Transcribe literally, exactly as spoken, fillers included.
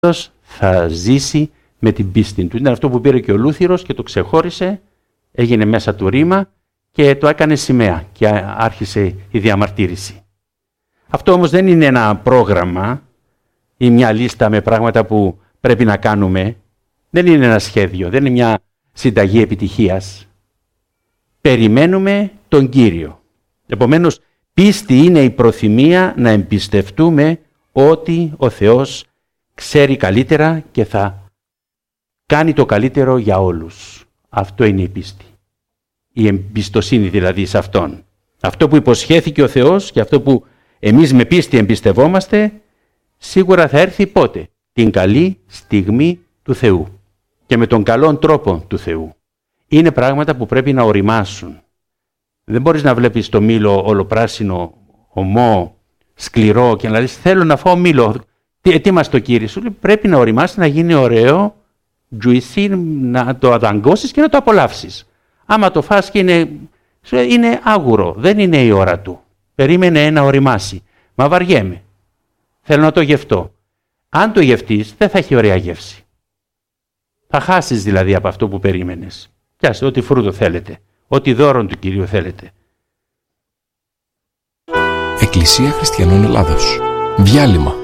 θα ζήσει με την πίστη του. Ήταν αυτό που πήρε και ο Λούθυρος και το ξεχώρισε, έγινε μέσα του ρήμα και το έκανε σημαία και άρχισε η διαμαρτύρηση. Αυτό όμως δεν είναι ένα πρόγραμμα ή μια λίστα με πράγματα που πρέπει να κάνουμε. Δεν είναι ένα σχέδιο, δεν είναι μια συνταγή επιτυχίας. Περιμένουμε τον Κύριο. Επομένως, πίστη είναι η προθυμία να εμπιστευτούμε ότι ο Θεός ξέρει καλύτερα και θα κάνει το καλύτερο για όλους. Αυτό είναι η πίστη. Η εμπιστοσύνη δηλαδή σε Αυτόν. Αυτό που υποσχέθηκε ο Θεός και αυτό που εμείς με πίστη εμπιστευόμαστε, σίγουρα θα έρθει πότε? Την καλή στιγμή του Θεού και με τον καλόν τρόπο του Θεού. Είναι πράγματα που πρέπει να οριμάσουν. Δεν μπορείς να βλέπεις το μήλο ολοπράσινο, ομό, σκληρό και να λες θέλω να φάω μήλο. Ετοίμασε το Κύριε. Σου λέει πρέπει να οριμάσει, να γίνει ωραίο, juicy, να το αδαγκώσεις και να το απολαύσεις. Άμα το φας και είναι, είναι άγουρο, δεν είναι η ώρα του. Περίμενε να οριμάσει. Μα βαριέμαι. Θέλω να το γευτώ. Αν το γευτείς δεν θα έχει ωραία γεύση. Θα χάσεις δηλαδή από αυτό που περίμενες. Πιάσε ό,τι φρούτο θέλετε, ό,τι δώρον του Κυρίου θέλετε. Εκκλησία Χριστιανών Ελλάδος. Διάλειμμα.